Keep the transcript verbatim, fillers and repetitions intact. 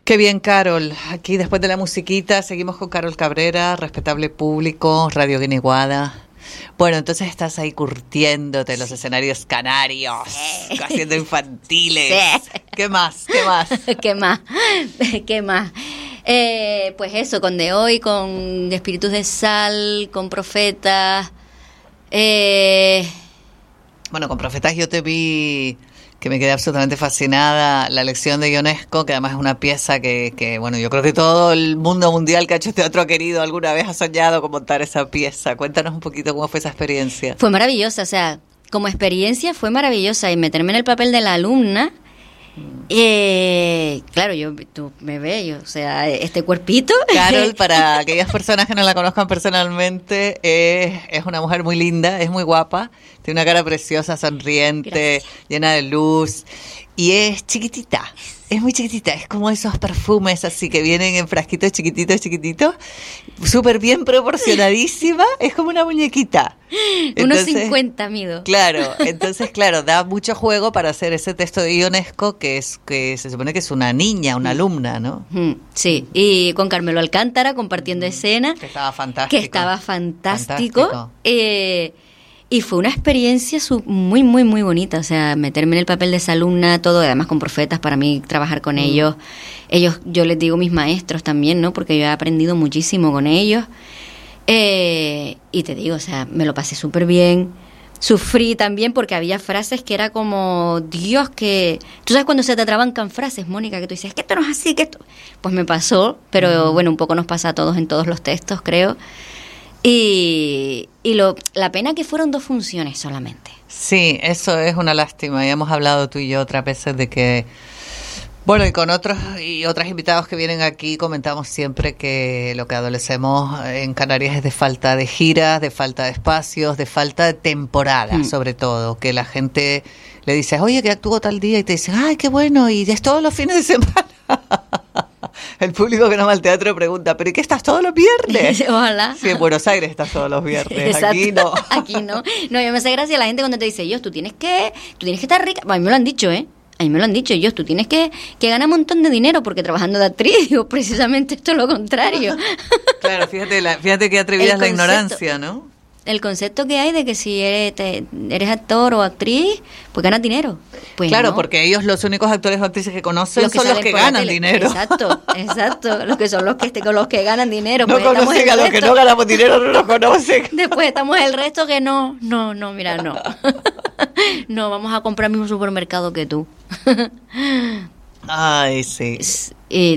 Qué bien, Carol. Aquí después de la musiquita seguimos con Carol Cabrera, respetable público, Radio Guiniguada. Bueno, entonces estás ahí curtiéndote los escenarios canarios, sí. Haciendo infantiles. Sí. ¿Qué más? ¿Qué más? ¿Qué más? ¿Qué más? Eh, pues eso, con De Hoy, con Espíritus de Sal, con Profetas. Eh... Bueno, con Profetas yo te vi... que me quedé absolutamente fascinada, la lección de Ionesco, que además es una pieza que, que, bueno, yo creo que todo el mundo mundial que ha hecho teatro ha querido, alguna vez ha soñado con montar esa pieza. Cuéntanos un poquito cómo fue esa experiencia. Fue maravillosa, o sea, como experiencia fue maravillosa, y meterme en el papel de la alumna, eh, claro, yo tú me ves, yo, o sea, este cuerpito. Carol, para aquellas personas que no la conozcan personalmente, es, es una mujer muy linda, es muy guapa, tiene una cara preciosa, sonriente, gracias, llena de luz, y es chiquitita, es muy chiquitita, es como esos perfumes así que vienen en frasquitos chiquititos, chiquititos, súper bien proporcionadísima, es como una muñequita. Entonces, unos cincuenta mido. Claro, entonces claro, da mucho juego para hacer ese texto de Ionesco, que es que se supone que es una niña, una alumna, ¿no? Sí, y con Carmelo Alcántara compartiendo mm, escena. Que estaba fantástico. Que estaba fantástico. fantástico. Eh, y fue una experiencia sub, muy, muy, muy bonita, o sea, meterme en el papel de esa alumna, todo, además con Profetas, para mí trabajar con mm. ellos, ellos, yo les digo mis maestros también, ¿no? Porque yo he aprendido muchísimo con ellos. Eh, y te digo, o sea, me lo pasé súper bien. Sufrí también porque había frases que era como, Dios, que... Tú sabes cuando se te atrabancan frases, Mónica, que tú dices, es que esto no es así, que esto... Pues me pasó, pero mm. bueno, un poco nos pasa a todos en todos los textos, creo. Y, y lo, la pena que fueron dos funciones solamente. Sí, eso es una lástima. Ya hemos hablado tú y yo otras veces de que... Bueno, y con otros y otras invitados que vienen aquí comentamos siempre que lo que adolecemos en Canarias es de falta de giras, de falta de espacios, de falta de temporada, mm. sobre todo, que la gente le dice, oye, que actúo tal día, y te dicen, ay, qué bueno, y es todos los fines de semana. El público que no va al teatro pregunta, ¿pero y qué estás todos los viernes? Ojalá. Sí, en Buenos Aires estás todos los viernes. Exacto. Aquí no. Aquí no. No, yo me hace gracia la gente cuando te dice, Dios, tú tienes que, tú tienes que estar rica. A mí me lo han dicho, ¿eh? A mí me lo han dicho, Dios, tú tienes que, que ganar un montón de dinero, porque trabajando de actriz, digo, precisamente esto es lo contrario. Claro, fíjate, la, fíjate qué atrevida es la ignorancia, ¿no? El concepto que hay de que si eres, te, eres actor o actriz, pues ganas dinero. Pues claro, no. Porque ellos, los únicos actores o actrices que conocen los que son los que ganan dinero. Exacto, exacto. Los que son los que, con los que ganan dinero. No pues conocen a los que no ganamos dinero, no los conocen. Después estamos el resto que no, no, no, mira, no. No, vamos a comprar el mismo supermercado que tú. Ay, sí. Y